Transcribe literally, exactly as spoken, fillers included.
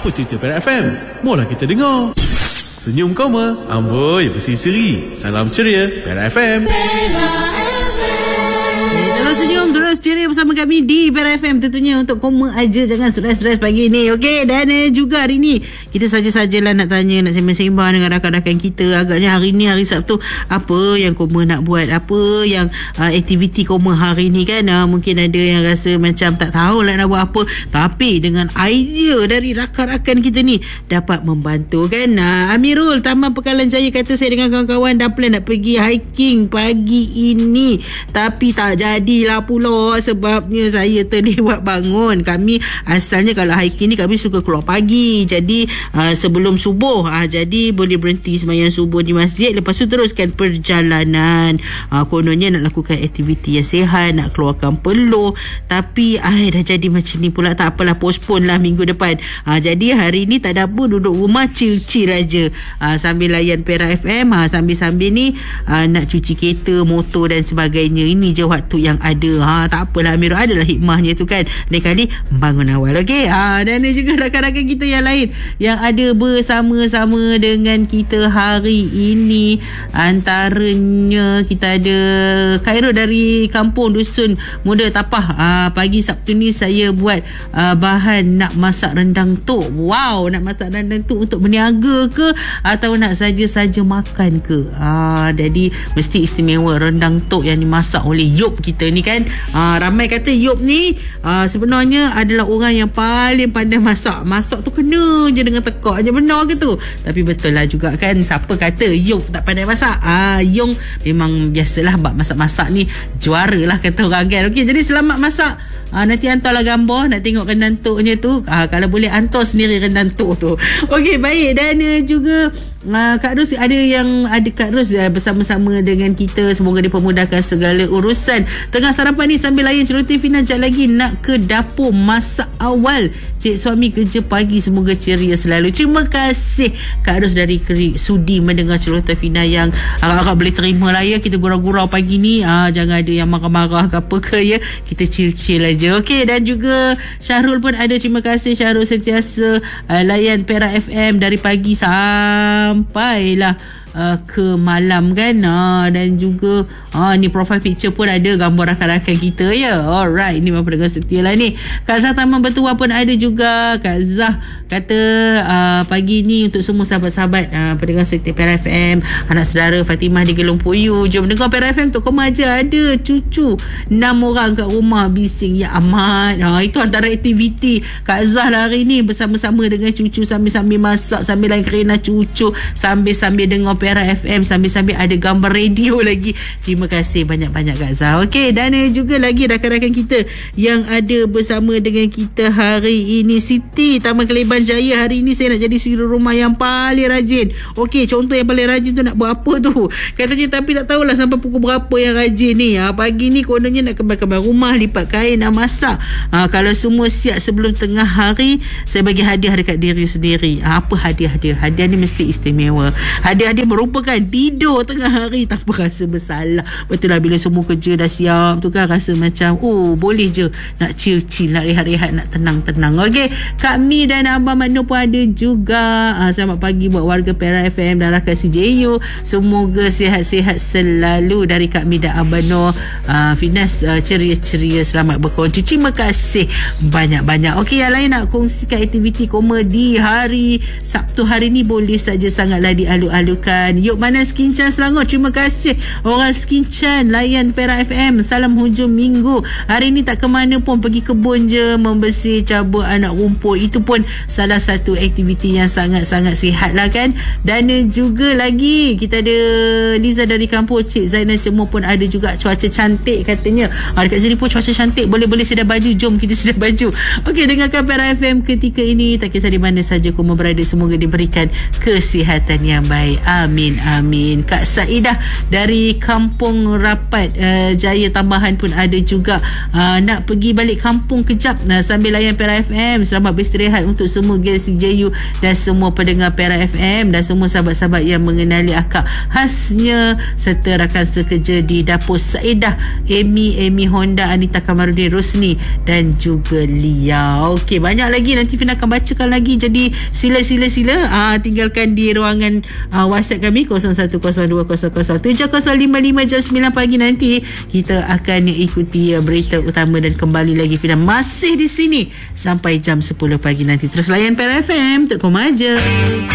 Apa cerita Perak F M? Mola kita dengar. Senyum koma, amboi berseri-seri. Salam ceria, Perak F M. Terus senyum, terus ceria bersama kami di Perak F M. Tentunya untuk koma aja, jangan stres-stres pagi ni. Okey, dan uh, juga hari ni kita saja-sajalah nak tanya, nak sembang-sembang dengan rakan-rakan kita. Agaknya hari ni hari Sabtu, apa yang koma nak buat, apa yang uh, aktiviti koma hari ni kan. Uh, mungkin ada yang rasa macam tak tahulah nak buat apa, tapi dengan idea dari rakan-rakan kita ni dapat membantu kan. Uh, Amirul, Taman Pekalan Jaya kata saya dengan kawan-kawan dah plan nak pergi hiking pagi ini, tapi tak jadilah pula sebabnya saya terlewat bangun. Kami asalnya kalau hiking ni kami suka keluar pagi, jadi uh, sebelum subuh, uh, jadi boleh berhenti sembahyang subuh di masjid, lepas tu teruskan perjalanan. uh, kononnya nak lakukan aktiviti yang sihat, nak keluarkan peluh, tapi ay, dah jadi macam ni pula. Tak apalah, postpone lah minggu depan. uh, jadi hari ni tak ada apa, duduk rumah chill-chill aja, uh, sambil layan Perak F M, uh, sambil-sambil ni uh, nak cuci kereta, motor dan sebagainya. Ini je waktu yang ada. Ha, tak apalah, Amirul, adalah hikmahnya tu kan. Lain kali bangun awal. Okey. Ha, dan juga rakan-rakan kita yang lain yang ada bersama-sama dengan kita hari ini. Antaranya kita ada Khairul dari kampung Dusun Muda Tapah. Ha, pagi Sabtu ni saya buat uh, bahan nak masak rendang tok. Wow, nak masak rendang tok untuk berniaga ke atau nak saja-saja makan ke? Ha, jadi mesti istimewa rendang tok yang dimasak oleh Yop kita ni kan. Ha, ramai kata Yop ni ha, sebenarnya adalah orang yang paling pandai masak. Masak tu kena je dengan tekak je, benar ke tu? Tapi betul lah juga kan. Siapa kata Yop tak pandai masak? Ha, Yong memang biasalah bab masak-masak ni juara lah kata orang kan. Okey, jadi selamat masak. Ha, nanti hantarlah gambar nak tengok rendang toknya tu. Ha, kalau boleh hantar sendiri rendang tok tu. Okey, baik. Dan uh, juga uh, Kak Ros, ada yang ada Kak Ros uh, bersama-sama dengan kita. Semoga dipermudahkan segala urusan. Tengah sarapan ni sambil layan celoteh Fina, sekejap lagi nak ke dapur masak awal. Cik suami kerja pagi, semoga ceria selalu. Terima kasih Kak Ros dari Kerik sudi mendengar celoteh Fina yang agak-agak boleh terima lah ya. Kita gurau-gurau pagi ni. Uh, jangan ada yang marah-marah ke apa ke ya. Kita chill-chill aja. Okey, dan juga Syahrul pun ada. Terima kasih Syahrul, sentiasa uh, layan Perak F M dari pagi sampailah Uh, ke malam kan. uh, Dan juga uh, ni profile picture pun ada gambar rakan-rakan kita ya. Alright, ni memang pendengar setia lah ni. Kak Zah Taman Bertuah pun ada juga. Kak Zah kata uh, pagi ni untuk semua sahabat-sahabat uh, pendengar setia Perak F M, anak saudara Fatimah di Gelung Puyu, jom dengar Perak F M untuk koma aja. Ada cucu enam orang kat rumah bising ya amat. uh, Itu antara aktiviti Kak Zah lah hari ni, bersama-sama dengan cucu, sambil-sambil masak, sambil lain kerana cucu, sambil-sambil dengar Perak F M, sambil-sambil ada gambar radio lagi. Terima kasih banyak-banyak Kak Zah. Okey, dan juga lagi rakan-rakan kita yang ada bersama dengan kita hari ini. Siti Taman Keleban Jaya, hari ini saya nak jadi suri rumah yang paling rajin. Okey, contoh yang paling rajin tu nak buat apa tu katanya, tapi tak tahulah sampai pukul berapa yang rajin ni. ha, Pagi ni kononnya nak kembang-kembang rumah, lipat kain, nak masak. ha, Kalau semua siap sebelum tengah hari, saya bagi hadiah dekat diri sendiri. ha, Apa hadiah-hadiah? Hadiah ni mesti istimewa. Hadiah-hadiah merupakan tidur tengah hari tanpa rasa bersalah. Betul lah, bila semua kerja dah siap tu kan, rasa macam oh boleh je nak chill-chill, nak rehat-rehat, nak tenang-tenang. Okey, Kak Mi dan Abang Mano pun ada juga. ha, Selamat pagi buat warga Perak F M dan rakan C J U. Semoga sihat-sihat selalu dari Kak Mi dan Abang Mano. ha, Finas uh, ceria-ceria, selamat berkongsi. Terima kasih banyak-banyak. Okey, yang lain nak kongsikan aktiviti koma di hari Sabtu hari ni, boleh saja sangatlah dialu-alukan. Yuk mana Skinchan Selangor, terima kasih orang Skinchan layan Perak F M. Salam hujung minggu. Hari ni tak ke mana pun, pergi kebun je, membersih cabut anak rumput. Itu pun salah satu aktiviti yang sangat-sangat sihat lah kan. Dan juga lagi kita ada Liza dari kampung, Cik Zainal Cemur pun ada juga. Cuaca cantik katanya. ha, Dekat sini pun cuaca cantik. Boleh-boleh sedia baju, jom kita sedia baju. Okey, dengarkan Perak F M ketika ini, tak kisah di mana saja kamu berada, semoga diberikan kesihatan yang baik. Amin. Amin, amin. Kak Saidah dari Kampung Rapat uh, Jaya Tambahan pun ada juga. Uh, nak pergi balik kampung kejap uh, sambil layan Perak F M. Selamat beristirahat untuk semua galaksi J U dan semua pendengar Perak F M dan semua sahabat-sahabat yang mengenali akak khasnya serta rakan sekerja di dapur Saidah, Amy, Amy Honda, Anita Kamarudin, Rosni dan juga Lia. Okey, banyak lagi nanti Fina akan bacakan lagi. Jadi sila-sila-sila uh, tinggalkan di ruangan uh, WhatsApp kami kosong satu kosong dua kosong kosong tujuh kosong lima lima. Jam sembilan pagi nanti kita akan ikuti uh, berita utama dan kembali lagi Fina masih di sini sampai jam sepuluh pagi nanti. Terus layan Perak F M untuk Koma Aja.